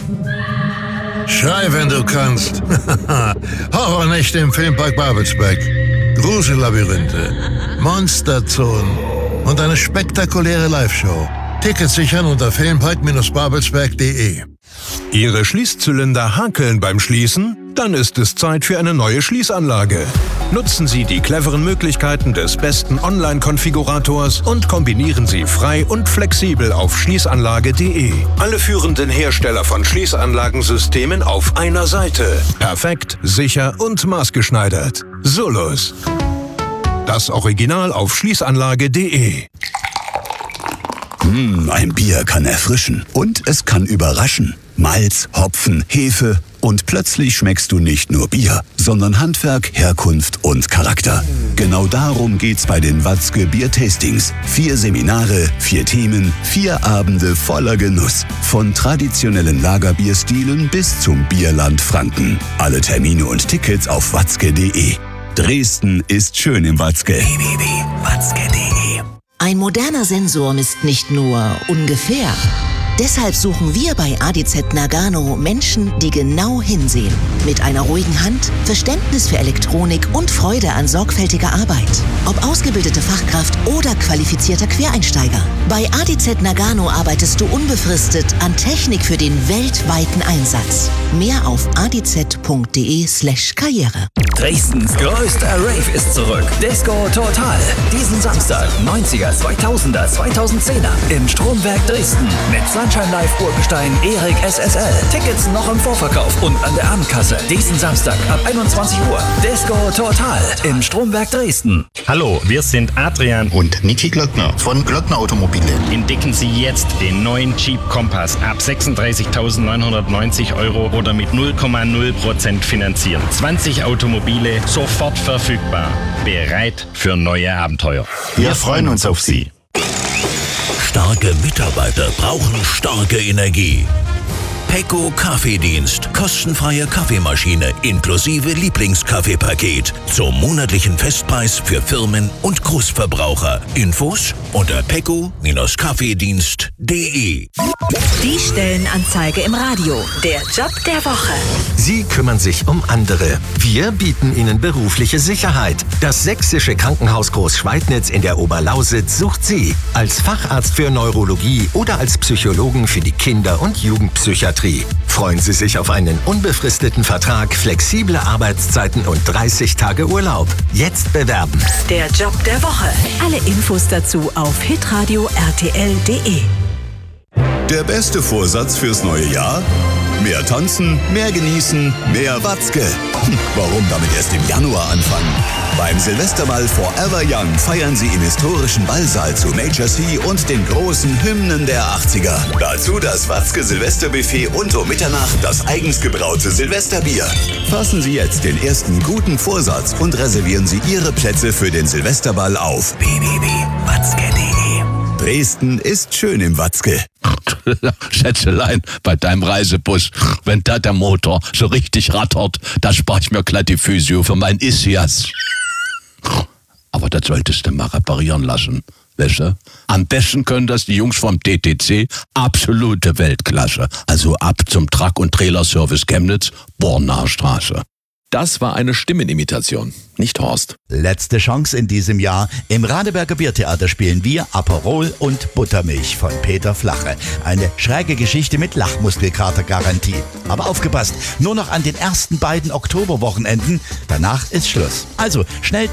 Schrei, wenn du kannst. Horrornächte im Filmpark Babelsberg. Grusellabyrinthe, Monsterzonen und eine spektakuläre Live-Show. Tickets sichern unter filmpark-babelsberg.de. Ihre Schließzylinder hakeln beim Schließen? Dann ist es Zeit für eine neue Schließanlage. Nutzen Sie die cleveren Möglichkeiten des besten Online-Konfigurators und kombinieren Sie frei und flexibel auf schließanlage.de. Alle führenden Hersteller von Schließanlagensystemen auf einer Seite. Perfekt, sicher und maßgeschneidert. Solus. Das Original auf schließanlage.de. Ein Bier kann erfrischen und es kann überraschen. Malz, Hopfen, Hefe und plötzlich schmeckst du nicht nur Bier, sondern Handwerk, Herkunft und Charakter. Genau darum geht's bei den Watzke Bier-Tastings. 4 Seminare, 4 Themen, 4 Abende voller Genuss. Von traditionellen Lagerbierstilen bis zum Bierland Franken. Alle Termine und Tickets auf watzke.de. Dresden ist schön im Watzke. www.watzke.de. Ein moderner Sensor misst nicht nur ungefähr. Deshalb suchen wir bei ADZ Nagano Menschen, die genau hinsehen. Mit einer ruhigen Hand, Verständnis für Elektronik und Freude an sorgfältiger Arbeit. Ob ausgebildete Fachkraft oder qualifizierter Quereinsteiger. Bei ADZ Nagano arbeitest du unbefristet an Technik für den weltweiten Einsatz. Mehr auf adz.de/Karriere. Dresdens größter Rave ist zurück. Disco Total. Diesen Samstag, 90er, 2000er, 2010er im Stromwerk Dresden mit Sunshine Live Urgestein Erik SSL. Tickets noch im Vorverkauf und an der Abendkasse. Diesen Samstag ab 21 Uhr. Disco Total im Stromwerk Dresden. Hallo, wir sind Adrian und Niki Glockner von Glockner Automobile. Entdecken Sie jetzt den neuen Jeep Compass ab 36.990 € oder mit 0,0% finanzieren. 20 Automobile sofort verfügbar. Bereit für neue Abenteuer. Wir freuen uns auf Sie. Starke Mitarbeiter brauchen starke Energie. Pecco Kaffeedienst. Kostenfreie Kaffeemaschine inklusive Lieblingskaffeepaket. Zum monatlichen Festpreis für Firmen und Großverbraucher. Infos unter pecco-kaffeedienst.de. Die Stellenanzeige im Radio. Der Job der Woche. Sie kümmern sich um andere. Wir bieten Ihnen berufliche Sicherheit. Das Sächsische Krankenhaus Großschweidnitz in der Oberlausitz sucht Sie als Facharzt für Neurologie oder als Psychologen für die Kinder- und Jugendpsychiatrie. Freuen Sie sich auf einen unbefristeten Vertrag, flexible Arbeitszeiten und 30 Tage Urlaub. Jetzt bewerben. Der Job der Woche. Alle Infos dazu auf hitradio rtl.de. Der beste Vorsatz fürs neue Jahr? Mehr tanzen, mehr genießen, mehr Watzke. Warum damit erst im Januar anfangen? Beim Silvesterball Forever Young feiern Sie im historischen Ballsaal zu Major C und den großen Hymnen der 80er. Dazu das Watzke Silvesterbuffet und um Mitternacht das eigens gebraute Silvesterbier. Fassen Sie jetzt den ersten guten Vorsatz und reservieren Sie Ihre Plätze für den Silvesterball auf www.watzke.de. Dresden ist schön im Watzke. Schätzelein, bei deinem Reisebus, wenn da der Motor so richtig rattert, da spare ich mir glatt die Physio für mein Ischias. Aber das solltest du mal reparieren lassen, weißt du? Am besten können das die Jungs vom DTC, absolute Weltklasse. Also ab zum Truck- und Trailerservice Chemnitz, Bornaer Straße. Das war eine Stimmenimitation, nicht Horst. Letzte Chance in diesem Jahr. Im Radeberger Biertheater spielen wir Aperol und Buttermilch von Peter Flache. Eine schräge Geschichte mit Lachmuskelkater-Garantie. Aber aufgepasst, nur noch an den ersten beiden Oktoberwochenenden. Danach ist Schluss. Also schnell